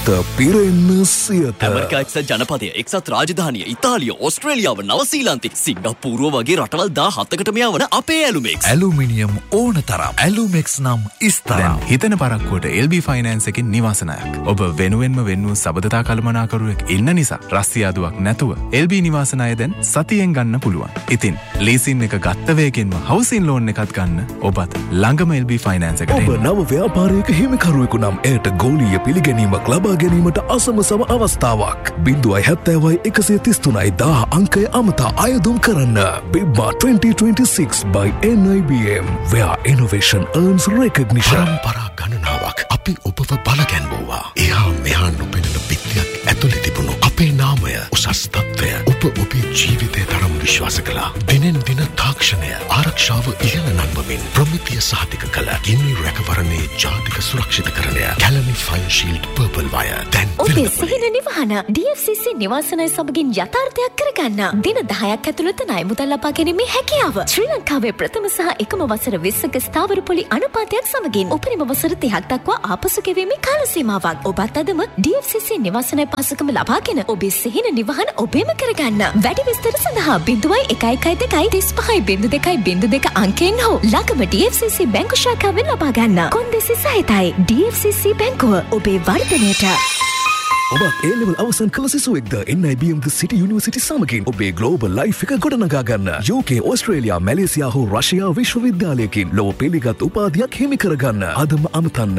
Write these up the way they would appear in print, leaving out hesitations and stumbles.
පිරෙන්න Siyatha America එක්සත් ජනපදය එක්සත් රාජධානිය ඉතාලිය ඕස්ට්‍රේලියාව නවසීලන්තය සිංගප්පූරුව වගේ රටවල් 17කට මෙයා වන අපේ ඇලුමෙක්ස් ඇලුමිනියම් ඕන තරම් ඇලුමෙක්ස් නම් ඉස්තරම් හිතන පරක්කුවට LB ෆයිනෑන්ස් එකෙන් නිවාසනයක් ඔබ වෙනුවෙන්ම වෙන්නු සබඳතා කළමනාකරුවෙක් ඉන්න නිසා රස්තියාදුවක් නැතුව LB නිවාසනය දැන් සතියෙන් ගන්න පුළුවන්. ඉතින් ලීසින් එක ගත්තවයකින්ම හවසින් ලෝන් එකත් ගන්න ඔබත් ළඟම LB ෆයිනෑන්ස් එකට ඔබ නව ව්‍යාපාරයක හිමිකරුවෙකු නම් එයට ගෝලීය පිළිගැනීමක් ලබා ගැනීමට අසමසම අවස්ථාවක් 070-133 අංකය අමතා අයදුම් කරන්න. BIBA 2026 by NIBM where innovation earns recognition. පරම්පරා ගණනාවක් අපි ඔබව බලගැන්වුවා. එහා මෙහා නොපෙනෙන පිටියක් ඇතුලේ තිබුණු අපේ නාමය උසස් තත්ත්වය ඔබ ඔබේ ජීවිතේ තරම් විශ්වාස කළා. දිනෙන් දින තාක්ෂණය ආරක්ෂාව ඉහළ නංවමින් ප්‍රමිතිය සහතික කළ ගිනි රැකවරණයේ ජාතික සුරක්ෂිතකරණය Galani Fine Shield Purple Wire ඔබේ සිහින නිවහන DFCC නිවාසනය සමගින් යථාර්ථයක් කරගන්න. දින 10ක් ඇතුළත ණය මුදල් ලබා ගැනීමේ හැකියාව. ශ්‍රී ලංකාවේ ප්‍රථම සහ එකම වසර 20ක ස්ථාවර පොලි අනුපාතයක් සමගින් උපරිම වසර 30ක් දක්වා ආපසු ගෙවීමේ කාල සීමාවක්. ඔබත් අදම DFCC නිවාසනය පහසුකම ලබාගෙන ඔබේ සිහින නිවහන ඔබේම කරගන්න. වැඩි විස්තර සඳහා 0112350202 අංකයෙන් හෝ ළඟම DFCC බැංකු ශාඛාවෙන් ලබා ගන්න. කොන්දේසි සහිතයි DFCC බැංකුව ඔබේ වර්ධනයට. ඔබත් A-level අවසන් කළ සිසුවෙක්ද NIBM The City University සමගින් ඔබේ ග්ලෝබල් ලයිෆ් එක ගොඩනගා ගන්න. UK, ඕස්ට්‍රේලියා, මැලේසියා හෝ රෂ්‍යා විශ්වවිද්‍යාලයකින් ලොව පිළිගත් උපාධියක් හිමි කරගන්න. අදම අමතන්න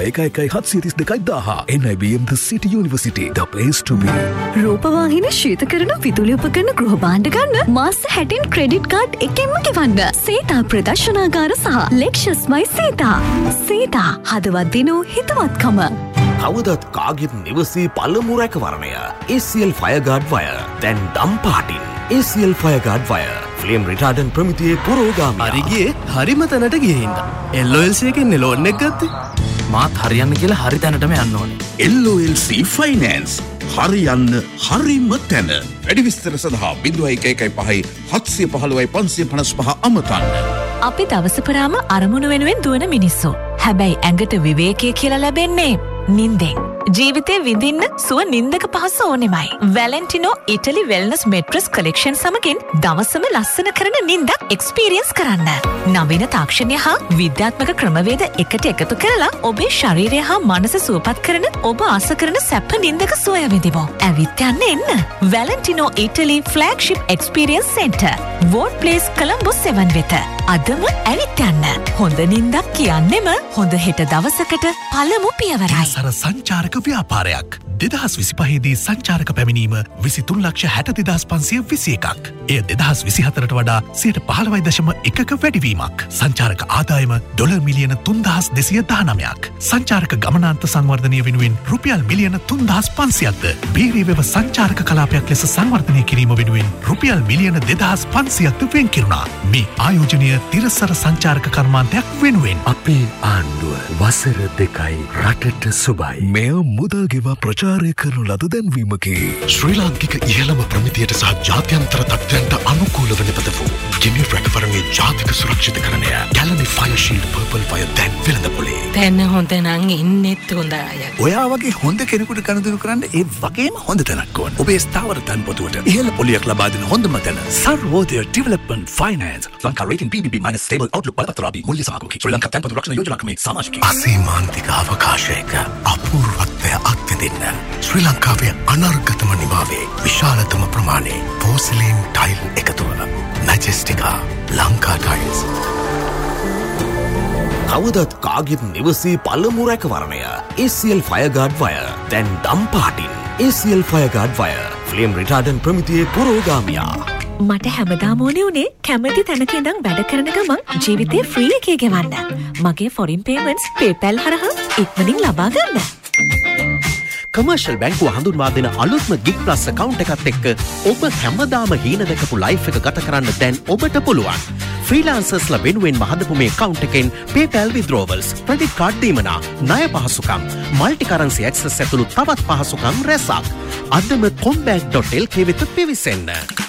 011732 NIBM The City University the place to be. රූපවාහින ශීතකරණ විදුලි උපකරණ ගෘහ භාණ්ඩ ගන්න මාස 60 ක්‍රෙඩිට් කාඩ් එකෙන්ම ගෙවන්න. සීතා ප්‍රදර්ශනාගාර සහ ලෙක්ෂස්මයි සීතා. සීතා හදවත් දිනූ හිතවත්කම. කවදත් කාගෙත් නිවසේ පළමු රැකවරණය ACL Fireguard Wire දැන් දම් පාටින් ACL Fireguard Wire ෆ්ලේම් රිටාඩන්ට් ප්‍රමිතියේ පුරෝගාමී. හරිගේ හරිම තැනට ගිහින්ද LOLC එකෙන් ලෝන් එක ගත්තේ. මාත් හරියන්න කියලා හරි තැනටම යන්න ඕනේ. LOLC Finance හරියන්න හරිම තැන. වැඩි විස්තර සඳහා 0115 715 555 අමතන්න. අපි දවස පුරාම අරමුණු වෙනුවෙන් දුවන මිනිස්සු. හැබැයි ඇඟට විවේකී කියලා ලැබෙන්නේ නින්දෙන්. ජීවිතේ විඳින්න සුව නින්දක පහස ඕනෙමයි. වැලෙන්ටිනෝ ඉටලි වෙල්නස් මෙට්‍රස් කලෙක්ෂන් සමගින් දවසම ලස්සන කරන නින්දක් එක්ස්පීරියන්ස් කරන්න. නවීන තාක්ෂණය හා විද්‍යාත්මක ක්‍රමවේද එකට එකතු කරලා ඔබේ ශරීරය හා මනස සුවපත් කරන ඔබ ආස කරන සැප නින්දක සුවය විඳිමු. ඇවිත් යන්න එන්න. වැලෙන්ටිනෝ ඉටලි flagship experience centre. Word place කොලම්බෝ 7 වෙත. අදම ඇවිත් යන්න. හොඳ නින්දක් කියන්නෙම හොඳ හෙට දවසකට පළමු පියවරයි. සර සංචාරක ව්‍යාපාරයක් 2025දී සංචාරක පැමිණීම 23,62,521ක්. එය 2024ට වඩා 15.1ක වැඩිවීමක්. සංචාරක ආදායම ඩොලර් මිලියන 3,219ක්. සංචාරක ගමනාන්ත සංවර්ධනය වෙනුවෙන් රුපියල් මිලියන 3,500ක්ද බීරීවව සංචාරක කලාපයක් ලෙස සංවර්ධනය කිරීම වෙනුවෙන් රුපියල් මිලියන 2,500ක්ද වෙන් කිරුණා. මේ ආයෝජනය තිරසර සංචාරක කර්මාන්තයක් වෙනුවෙන්. අපේ ආණ්ඩුව වසර 2යි රටට සුබයි. මෙය මුදල් ගෙවා ප්‍රචාරය කරනු ලද දැන්වීමකි. ශ්‍රී ලාංකික ඉහළම ප්‍රමිතියට සහ ජාත්‍යන්තර තත්ත්වයන්ට අනුකූලව නිපදවූ ගිනි රැකවරණයේ ජාතික සුරක්ෂිතකරණය Galani Fine Shield Purple Wire දැන් වෙළඳපොලේ. දැන් හොඳ නම් ඉන්නෙත් හොඳ අය. ඔයා වගේ හොඳ කෙනෙකුට කනදුරු කරන්න ඒ වගේම හොඳ තැනක් ඕන. ඔබේ ස්ථාවර තැන්පතුවට ඉහළ පොලියක් ලබා දෙන හොඳම තැන Sarvodaya development finance. Lanka rating BBB - stable outlook බලපත්‍රාදී මුල්‍ය සහභාගී ශ්‍රී ලංකා තැන්පතු රක්ෂණ යෝජනා ක්‍රමයේ සමාජිකයි. අසීමාන්තික අවකාශයක අපූර්වත්වය අත්විඳින්න ශ්‍රී ලංකාවේ අනර්ගතම නිවාවේ විශාලතම ප්‍රමාණයේ පෝසිලීන් ටයිල් එකතුව මැජෙස්ටිකා ලංකා ටයිල්ස්. කවදත් කාගෙත් නිවසේ පළමු රැකවරණය ACL Fireguard Wire දැන් දම් පාටින් ACL Fireguard Wire ෆ්ලේම් රිටාඩන්ට් ප්‍රමිතියේ පුරෝගාමියා. මට හැමදාම ඕනේ උනේ කැමති තැනක ඉඳන් වැඩ කරන ගමන් ජීවිතේ ෆ්‍රී එකේ ගෙවන්න. මගේ ෆොරින් පේමන්ට්ස් PayPal හරහා ඉක්මනින් ලබා ගන්න. කමර්ෂල් බැංකුව හඳුන්වා දෙන අලුත්ම Gig Plus account එකත් එක්ක ඔබ හැමදාම හීන දැකපු ලයිෆ් එක ගත කරන්න දැන් ඔබට පුළුවන්. ෆ්‍රීලාන්සර්ස්ලා වෙනුවෙන්ම හදපු මේ account එකෙන් PayPal withdrawals, credit card දීමනා, ණය පහසුකම්, multi currency access ඇතුළු තවත් පහසුකම් රැසක්. අදම combank.lk වෙත පිවිසෙන්න.